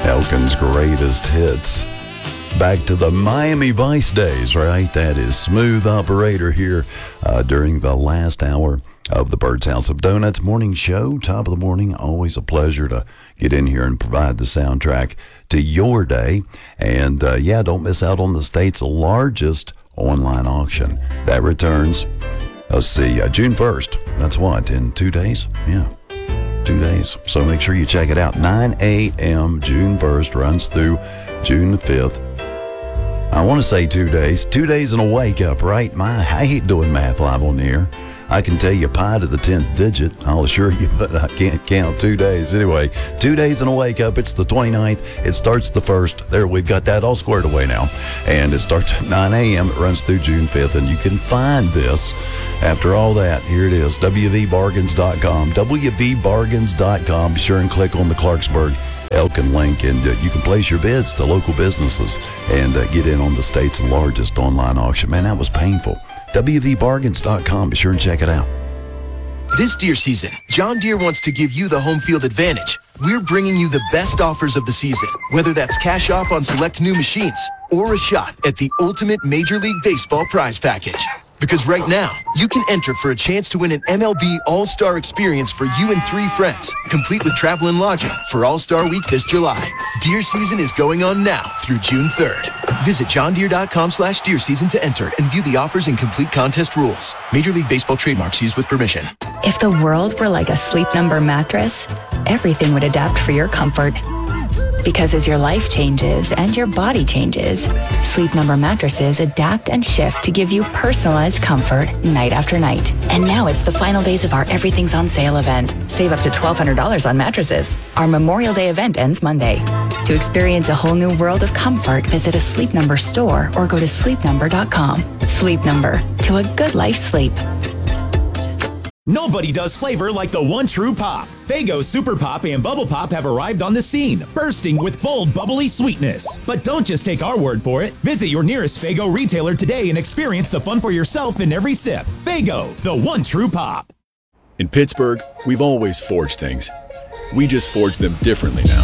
Elkin's greatest hits. Back to the Miami Vice days, right? That is Smooth Operator here during the last hour of the Bird's House of Donuts morning show. Top of the morning, always a pleasure to get in here and provide the soundtrack to your day. And don't miss out on the state's largest online auction. That returns, June 1st. That's what, in 2 days? Yeah. 2 days. So make sure you check it out. 9 a.m. June 1st runs through June the 5th. I want to say 2 days. 2 days and a wake up, right? I hate doing math live on the air. I can tell you pi to the 10th digit, I'll assure you, but I can't count 2 days. Anyway, 2 days and a wake up. It's the 29th. It starts the 1st. There, we've got that all squared away now. And it starts at 9 a.m. It runs through June 5th. And you can find this after all that. Here it is, wvbargains.com. wvbargains.com. Be sure and click on the Clarksburg Elkin link, and you can place your bids to local businesses and get in on the state's largest online auction. Man, that was painful. wvbargains.com. Be sure and check it out. This Deere season, John Deere wants to give you the home field advantage. We're bringing you the best offers of the season, whether that's cash off on select new machines or a shot at the ultimate Major League Baseball prize package. Because right now, you can enter for a chance to win an MLB All-Star experience for you and 3 friends, complete with travel and lodging for All-Star Week this July. Deer season is going on now through June 3rd. Visit johndeere.com/deer season to enter and view the offers and complete contest rules. Major League Baseball trademarks used with permission. If the world were like a Sleep Number mattress, everything would adapt for your comfort. Because as your life changes and your body changes, Sleep Number mattresses adapt and shift to give you personalized comfort night after night. And now it's the final days of our Everything's on Sale event. Save up to $1,200 on mattresses. Our Memorial Day event ends Monday. To experience a whole new world of comfort, visit a Sleep Number store or go to sleepnumber.com. Sleep Number, to a good life sleep. Nobody does flavor like the one true pop. Faygo Super Pop and Bubble Pop have arrived on the scene, bursting with bold, bubbly sweetness. But don't just take our word for it. Visit your nearest Faygo retailer today and experience the fun for yourself in every sip. Faygo, the one true pop. In Pittsburgh, we've always forged things. We just forge them differently now.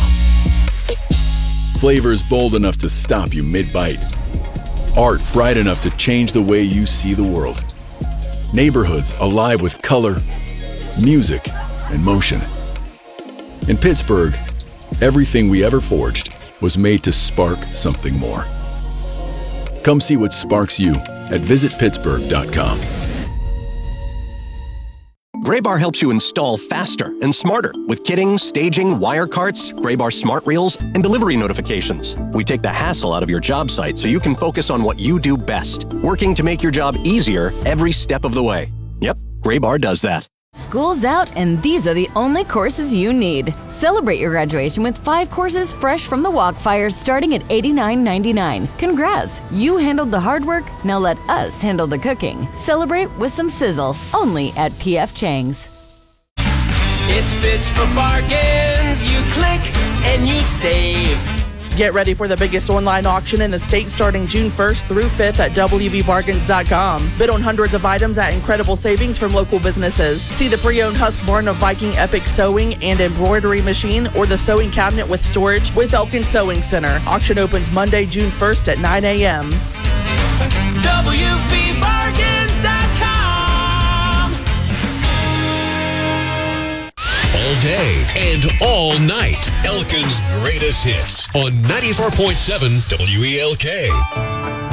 Flavors bold enough to stop you mid-bite. Art bright enough to change the way you see the world. Neighborhoods alive with color, music, and motion. In Pittsburgh, everything we ever forged was made to spark something more. Come see what sparks you at visitpittsburgh.com. Graybar helps you install faster and smarter with kitting, staging, wire carts, Graybar smart reels, and delivery notifications. We take the hassle out of your job site so you can focus on what you do best, working to make your job easier every step of the way. Yep, Graybar does that. School's out, and these are the only courses you need. Celebrate your graduation with 5 courses fresh from the Walkfire starting at $89.99. Congrats! You handled the hard work, now let us handle the cooking. Celebrate with some sizzle, only at P.F. Chang's. It's Bits for Bargains. You click and you save. Get ready for the biggest online auction in the state starting June 1st through 5th at wvbargains.com. Bid on hundreds of items at incredible savings from local businesses. See the pre-owned Husqvarna Viking Epic Sewing and Embroidery Machine or the Sewing Cabinet with Storage with Elkin Sewing Center. Auction opens Monday, June 1st at 9 a.m. wvbargains.com. All day and all night. Elkin's greatest hits on 94.7 WELK.